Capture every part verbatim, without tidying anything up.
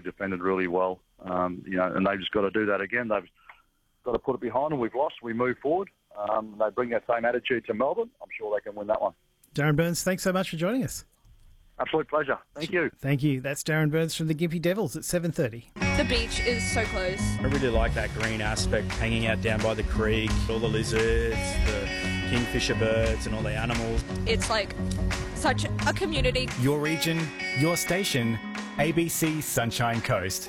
defended really well. Um, you know, and they've just got to do that again. They've got to put it behind them. We've lost. We move forward. Um, they bring that same attitude to Melbourne. I'm sure they can win that one. Darren Burns, thanks so much for joining us. Absolute pleasure. Thank you. Thank you. That's Darren Burns from the Gympie Devils at seven thirty. The beach is so close. I really like that green aspect, hanging out down by the creek, all the lizards, the kingfisher birds and all the animals. It's like such a community. Your region, your station, A B C Sunshine Coast.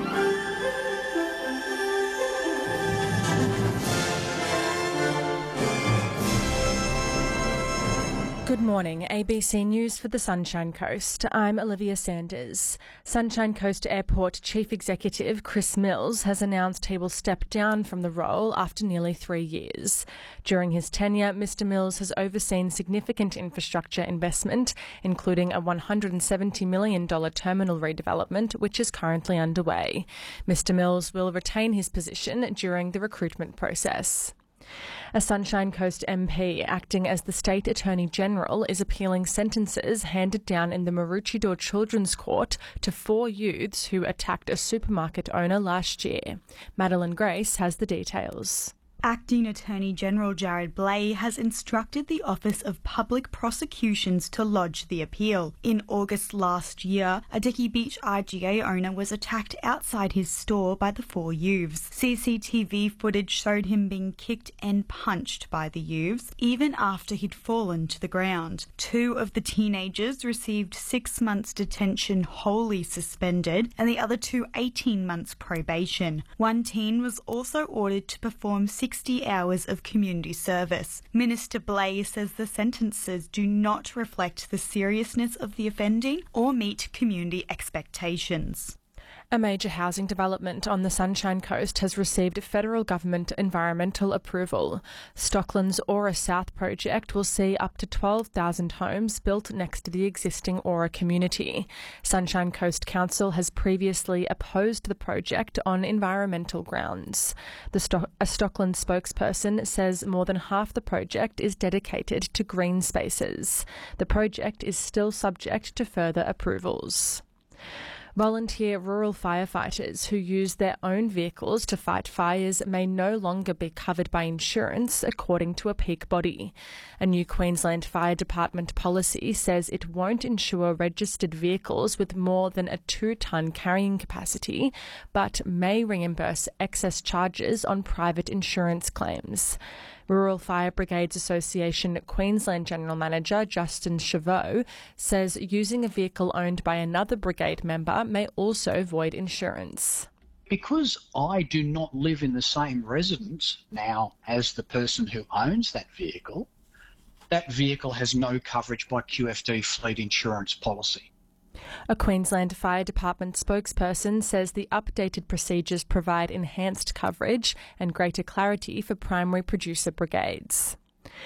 Good morning, A B C News for the Sunshine Coast. I'm Olivia Sanders. Sunshine Coast Airport Chief Executive Chris Mills has announced he will step down from the role after nearly three years. During his tenure, Mr Mills has overseen significant infrastructure investment, including a one hundred seventy million dollars terminal redevelopment, which is currently underway. Mr Mills will retain his position during the recruitment process. A Sunshine Coast M P acting as the State Attorney General is appealing sentences handed down in the Maroochydore Children's Court to four youths who attacked a supermarket owner last year. Madeline Grace has the details. Acting Attorney General Jared Blay has instructed the Office of Public Prosecutions to lodge the appeal. In August last year, a Dicky Beach I G A owner was attacked outside his store by the four youths. C C T V footage showed him being kicked and punched by the youths, even after he'd fallen to the ground. Two of the teenagers received six months detention wholly suspended, and the other two eighteen months probation. One teen was also ordered to perform sixty hours of community service. Minister Blay says the sentences do not reflect the seriousness of the offending or meet community expectations. A major housing development on the Sunshine Coast has received federal government environmental approval. Stockland's Aura South project will see up to twelve thousand homes built next to the existing Aura community. Sunshine Coast Council has previously opposed the project on environmental grounds. The Sto- a Stockland spokesperson says more than half the project is dedicated to green spaces. The project is still subject to further approvals. Volunteer rural firefighters who use their own vehicles to fight fires may no longer be covered by insurance, according to a peak body. A new Queensland Fire Department policy says it won't insure registered vehicles with more than a two-tonne carrying capacity, but may reimburse excess charges on private insurance claims. Rural Fire Brigades Association Queensland General Manager Justin Chavot says using a vehicle owned by another brigade member may also void insurance. Because I do not live in the same residence now as the person who owns that vehicle, that vehicle has no coverage by Q F D fleet insurance policy. A Queensland Fire Department spokesperson says the updated procedures provide enhanced coverage and greater clarity for primary producer brigades.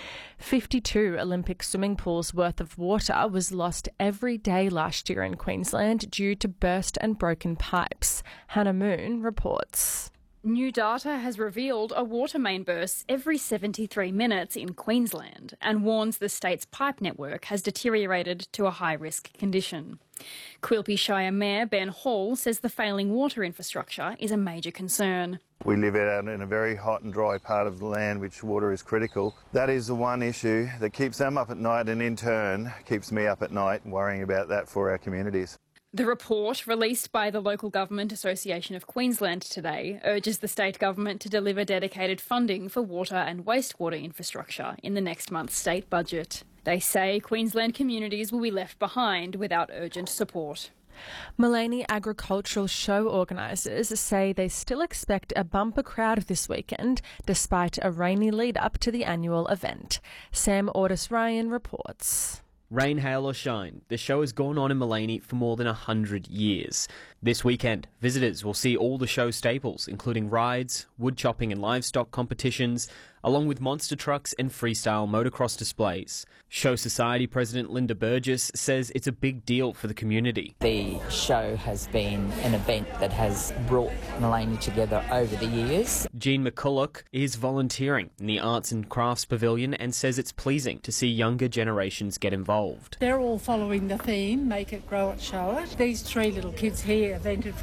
fifty-two Olympic swimming pools worth of water was lost every day last year in Queensland due to burst and broken pipes. Hannah Moon reports. New data has revealed a water main bursts every seventy-three minutes in Queensland and warns the state's pipe network has deteriorated to a high-risk condition. Quilpie Shire Mayor Ben Hall says the failing water infrastructure is a major concern. We live out in a very hot and dry part of the land which water is critical. That is the one issue that keeps them up at night and in turn keeps me up at night worrying about that for our communities. The report, released by the Local Government Association of Queensland today, urges the state government to deliver dedicated funding for water and wastewater infrastructure in the next month's state budget. They say Queensland communities will be left behind without urgent support. Maleny Agricultural Show organisers say they still expect a bumper crowd this weekend despite a rainy lead-up to the annual event. Sam Ortis-Ryan reports. Rain, hail or shine, the show has gone on in Maleny for more than one hundred years. This weekend, visitors will see all the show staples, including rides, wood chopping and livestock competitions, along with monster trucks and freestyle motocross displays. Show Society President Linda Burgess says it's a big deal for the community. The show has been an event that has brought Maleny together over the years. Jean McCulloch is volunteering in the Arts and Crafts Pavilion and says it's pleasing to see younger generations get involved. They're all following the theme, make it, grow it, show it. These three little kids here have entered